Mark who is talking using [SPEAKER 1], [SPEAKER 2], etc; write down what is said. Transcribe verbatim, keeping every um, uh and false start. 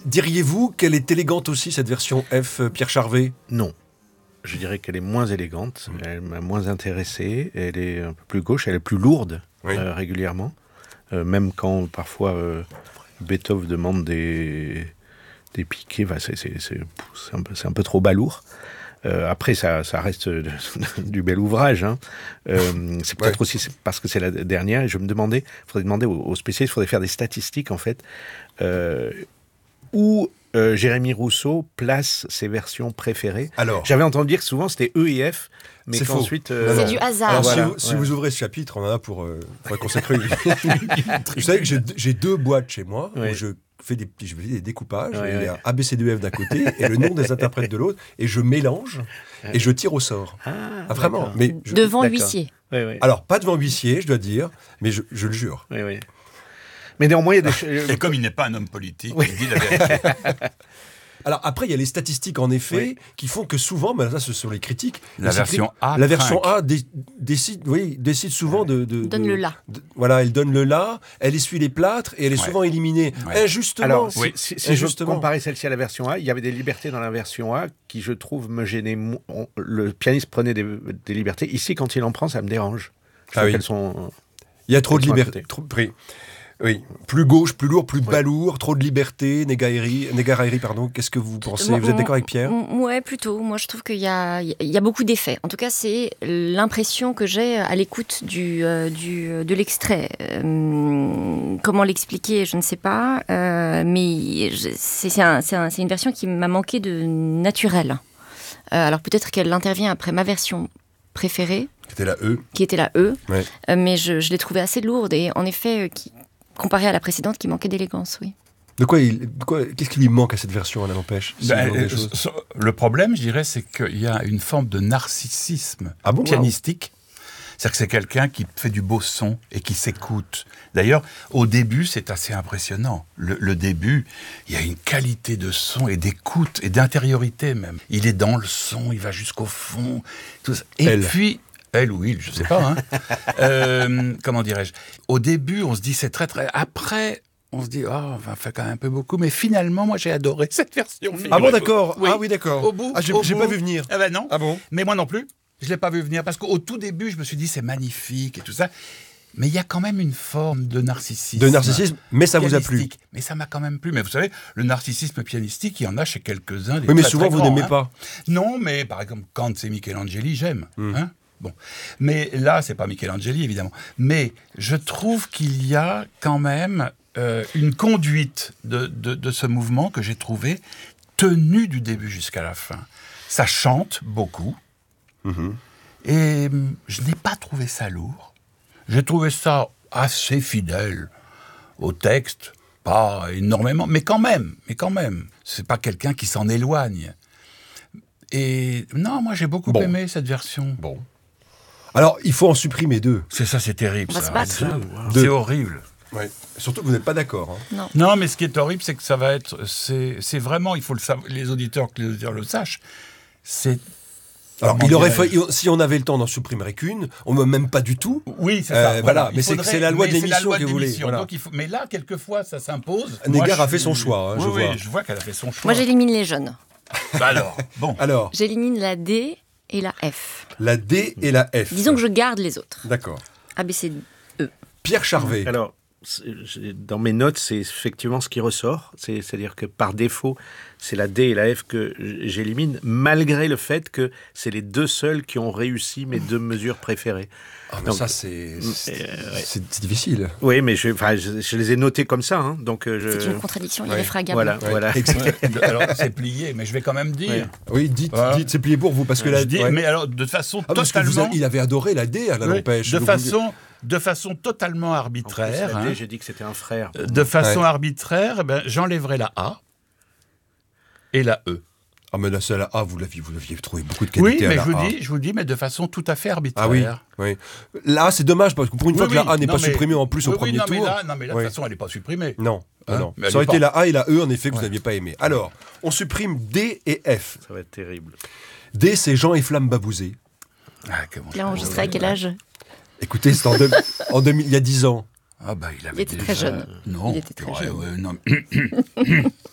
[SPEAKER 1] Diriez-vous qu'elle est élégante aussi, cette version F, Pierre Charvet ?
[SPEAKER 2] Non. Je dirais qu'elle est moins élégante, mmh. elle m'a moins intéressé, elle est un peu plus gauche, elle est plus lourde oui. euh, régulièrement. Euh, même quand parfois euh, Beethoven demande des, des piquets, bah, c'est, c'est, c'est, c'est, un peu, c'est un peu trop balourd. Euh, après, ça, ça reste du bel ouvrage. Hein. Euh, c'est peut-être ouais. aussi parce que c'est la dernière. Et je me demandais, il faudrait demander aux, aux spécialistes, il faudrait faire des statistiques en fait, euh, où euh, Jérémy Rousseau place ses versions préférées. Alors, j'avais entendu dire que souvent c'était E et F, mais c'est qu'ensuite
[SPEAKER 3] euh, c'est du hasard.
[SPEAKER 1] Alors,
[SPEAKER 3] voilà.
[SPEAKER 1] si, vous, si ouais. vous ouvrez ce chapitre, on en a pour, euh, pour consacrer. Vous savez que j'ai, j'ai deux boîtes chez moi ouais. où je fais des, je fais des découpages. Ouais, il y a A B C D E F d'un côté et le nom des interprètes de l'autre, et je mélange et je tire au sort. Ah, ah vraiment. Mais je,
[SPEAKER 3] devant d'accord. l'huissier.
[SPEAKER 2] Oui, oui.
[SPEAKER 1] Alors pas devant l'huissier, je dois dire, mais je, je le jure.
[SPEAKER 2] Oui, oui. Mais néanmoins, il y a des...
[SPEAKER 4] Et comme il n'est pas un homme politique, oui. il dit la vérité.
[SPEAKER 1] Alors après, il y a les statistiques en effet oui. qui font que souvent, ben, là, ce sont les critiques.
[SPEAKER 4] La version A.
[SPEAKER 1] La version A dé- décide, oui, décide souvent de, de
[SPEAKER 3] donne
[SPEAKER 1] de,
[SPEAKER 3] le là.
[SPEAKER 1] De, voilà, elle donne le là. Elle essuie les plâtres et elle est ouais. souvent éliminée ouais. injustement.
[SPEAKER 2] Alors, oui. si, si je comparais celle-ci à la version A, il y avait des libertés dans la version A qui, je trouve, me gênaient. On, le pianiste prenait des, des libertés. Ici, quand il en prend, ça me dérange. Je ah oui. qu'elles sont.
[SPEAKER 1] Il y a trop de liberté. Trop pris. Oui, plus gauche, plus lourd, plus ouais. balourd, trop de liberté, négaillerie, négaillerie, pardon. Qu'est-ce que vous pensez ? Vous êtes d'accord avec Pierre ?
[SPEAKER 3] Ouais, plutôt. Moi, je trouve qu'il y a, il y a beaucoup d'effets. En tout cas, c'est l'impression que j'ai à l'écoute du, euh, du, de l'extrait. Euh, comment l'expliquer ? Je ne sais pas. Euh, mais c'est, c'est, un, c'est, un, c'est une version qui m'a manqué de naturel. Euh, alors peut-être qu'elle intervient après ma version préférée.
[SPEAKER 1] Qui était la E.
[SPEAKER 3] Qui était la E.
[SPEAKER 1] Ouais.
[SPEAKER 3] Euh, mais je, je l'ai trouvée assez lourde et en effet... Euh, qui, comparé à la précédente qui manquait d'élégance, oui.
[SPEAKER 1] De quoi, il, de quoi qu'est-ce qui lui manque à cette version, Alain Empêche si
[SPEAKER 4] ben, euh, Le problème, je dirais, c'est qu'il y a une forme de narcissisme
[SPEAKER 1] ah bon,
[SPEAKER 4] pianistique. Wow. C'est-à-dire que c'est quelqu'un qui fait du beau son et qui s'écoute. D'ailleurs, au début, c'est assez impressionnant. Le, le début, il y a une qualité de son et d'écoute et d'intériorité même. Il est dans le son, il va jusqu'au fond. Tout ça. Et Elle. puis... Elle ou il, je ne sais pas. Hein. euh, comment dirais-je ? Au début, on se dit c'est très très... Après, on se dit, oh, on va faire quand même un peu beaucoup. Mais finalement, moi, j'ai adoré cette version.
[SPEAKER 1] Ah bon, d'accord.
[SPEAKER 4] Oui.
[SPEAKER 1] Ah oui, d'accord.
[SPEAKER 4] Au bout,
[SPEAKER 1] ah, j'ai,
[SPEAKER 4] au
[SPEAKER 1] j'ai
[SPEAKER 4] bout.
[SPEAKER 1] pas vu venir.
[SPEAKER 4] Ah ben non.
[SPEAKER 1] Ah bon ?
[SPEAKER 4] Mais moi non plus. Je ne l'ai pas vu venir. Parce qu'au tout début, je me suis dit, c'est magnifique et tout ça. Mais il y a quand même une forme de narcissisme.
[SPEAKER 1] De narcissisme, mais ça vous a plu.
[SPEAKER 4] Mais ça m'a quand même plu. Mais vous savez, le narcissisme pianistique, il y en a chez quelques-uns.
[SPEAKER 1] Oui, mais
[SPEAKER 4] très,
[SPEAKER 1] souvent,
[SPEAKER 4] très
[SPEAKER 1] vous
[SPEAKER 4] grands,
[SPEAKER 1] n'aimez
[SPEAKER 4] hein.
[SPEAKER 1] pas.
[SPEAKER 4] Non, mais par exemple, quand c'est Michelangeli, j'aime.
[SPEAKER 1] Mm.
[SPEAKER 4] Hein. Bon. Mais là, c'est pas Michelangeli, évidemment. Mais je trouve qu'il y a quand même euh, une conduite de, de, de ce mouvement que j'ai trouvé tenue du début jusqu'à la fin. Ça chante beaucoup.
[SPEAKER 1] Mm-hmm.
[SPEAKER 4] Et je n'ai pas trouvé ça lourd. J'ai trouvé ça assez fidèle au texte. Pas énormément, mais quand même. Mais quand même. C'est pas quelqu'un qui s'en éloigne. Et non, moi, j'ai beaucoup
[SPEAKER 1] bon.
[SPEAKER 4] aimé cette version.
[SPEAKER 1] Bon. Alors, il faut en supprimer deux.
[SPEAKER 4] C'est ça, c'est terrible.
[SPEAKER 3] On va
[SPEAKER 4] ça.
[SPEAKER 3] se battre.
[SPEAKER 4] C'est, c'est horrible.
[SPEAKER 1] Ouais. Surtout que vous n'êtes pas d'accord. Hein.
[SPEAKER 3] Non.
[SPEAKER 4] Non, mais ce qui est horrible, c'est que ça va être... C'est, c'est vraiment, il faut le savoir, les auditeurs, que les auditeurs le sachent, c'est...
[SPEAKER 1] Alors, il aurait fallu, si on avait le temps, on n'en supprimerait qu'une. On ne même pas du tout.
[SPEAKER 4] Oui, c'est ça.
[SPEAKER 1] Euh,
[SPEAKER 4] voilà.
[SPEAKER 1] voilà. Mais c'est, c'est la loi de l'émission
[SPEAKER 4] loi
[SPEAKER 1] que vous voulez.
[SPEAKER 4] Voilà. Donc il faut, mais là, quelquefois, ça s'impose.
[SPEAKER 1] Négar a
[SPEAKER 4] je...
[SPEAKER 1] fait son choix. Hein,
[SPEAKER 4] oui,
[SPEAKER 1] je,
[SPEAKER 4] oui,
[SPEAKER 1] vois.
[SPEAKER 4] je vois qu'elle a fait son choix.
[SPEAKER 3] Moi, j'élimine les jeunes.
[SPEAKER 4] Bah alors, bon.
[SPEAKER 1] Alors.
[SPEAKER 3] J'élimine la D et la F.
[SPEAKER 1] La D et la F.
[SPEAKER 3] Disons que je garde les autres.
[SPEAKER 1] D'accord.
[SPEAKER 3] A, B, C, E.
[SPEAKER 1] Pierre Charvet.
[SPEAKER 2] Alors, dans mes notes, c'est effectivement ce qui ressort. C'est, c'est-à-dire que par défaut, c'est la D et la F que j'élimine, malgré le fait que c'est les deux seuls qui ont réussi mes deux mesures préférées.
[SPEAKER 1] Ah, mais donc, ça, c'est, c'est, euh, ouais. c'est, c'est difficile.
[SPEAKER 2] Oui, mais je, je, je les ai notés comme ça. Hein, donc je...
[SPEAKER 3] C'est une contradiction
[SPEAKER 2] ouais.
[SPEAKER 3] irréfragable.
[SPEAKER 2] Voilà, ouais. voilà.
[SPEAKER 4] Alors, c'est plié, mais je vais quand même dire.
[SPEAKER 2] Ouais.
[SPEAKER 1] Oui, dites, ouais. dites, c'est plié pour vous. Parce que
[SPEAKER 4] ouais.
[SPEAKER 1] la,
[SPEAKER 4] je dis,
[SPEAKER 1] ouais.
[SPEAKER 4] mais alors, de façon
[SPEAKER 1] ah,
[SPEAKER 4] totalement...
[SPEAKER 1] Vous a, il avait adoré la D, Alain
[SPEAKER 4] oui,
[SPEAKER 1] Empêche.
[SPEAKER 4] De façon... De façon totalement arbitraire.
[SPEAKER 2] En plus, la D,
[SPEAKER 4] hein,
[SPEAKER 2] j'ai dit que c'était un frère.
[SPEAKER 4] De façon
[SPEAKER 1] ouais.
[SPEAKER 4] arbitraire, ben, j'enlèverai la A et la E.
[SPEAKER 1] Ah, mais la seule A, vous l'aviez, vous l'aviez trouvé beaucoup de qualité.
[SPEAKER 4] Oui, mais
[SPEAKER 1] à la
[SPEAKER 4] je vous,
[SPEAKER 1] A.
[SPEAKER 4] dis, je vous dis, mais de façon tout à fait arbitraire.
[SPEAKER 1] Ah oui, oui. Là, c'est dommage, parce que pour une fois
[SPEAKER 4] oui,
[SPEAKER 1] que la A
[SPEAKER 4] oui,
[SPEAKER 1] n'est
[SPEAKER 4] non,
[SPEAKER 1] pas
[SPEAKER 4] mais,
[SPEAKER 1] supprimée en plus
[SPEAKER 4] oui,
[SPEAKER 1] au premier
[SPEAKER 4] oui, non,
[SPEAKER 1] tour.
[SPEAKER 4] Mais là, non, mais là, de
[SPEAKER 1] oui.
[SPEAKER 4] toute façon, elle n'est pas supprimée.
[SPEAKER 1] Non,
[SPEAKER 4] hein,
[SPEAKER 1] non.
[SPEAKER 4] Ça
[SPEAKER 1] aurait
[SPEAKER 4] pas.
[SPEAKER 1] été la A et la E, en effet, que
[SPEAKER 4] ouais.
[SPEAKER 1] vous n'aviez pas aimé. Alors, on supprime D et F.
[SPEAKER 2] Ça va être terrible.
[SPEAKER 1] D, c'est Jean et Flamme Babouzé.
[SPEAKER 4] Ah,
[SPEAKER 3] il a enregistré à quel âge ?
[SPEAKER 1] Écoutez, c'était en, deux, en deux mille, il y a dix ans.
[SPEAKER 4] Ah bah, il, avait
[SPEAKER 3] il était
[SPEAKER 4] déjà...
[SPEAKER 3] très jeune.
[SPEAKER 4] Non,
[SPEAKER 3] il était très
[SPEAKER 4] ouais,
[SPEAKER 3] jeune.
[SPEAKER 4] Ouais, non.